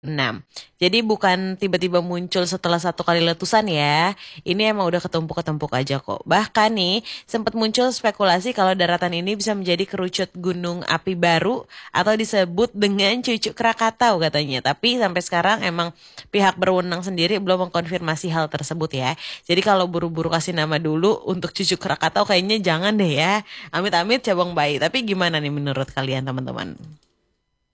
Jadi bukan tiba-tiba muncul setelah satu kali letusan ya. Ini emang udah ketumpuk-ketumpuk aja kok. Bahkan nih sempat muncul spekulasi kalau daratan ini bisa menjadi kerucut gunung api baru atau disebut dengan cucuk Krakatau katanya. Tapi sampai sekarang emang pihak berwenang sendiri belum mengkonfirmasi hal tersebut ya. Jadi kalau buru-buru kasih nama dulu untuk cucuk Krakatau kayaknya jangan deh ya. Amit-amit cabang bayi. Tapi gimana nih menurut kalian teman-teman?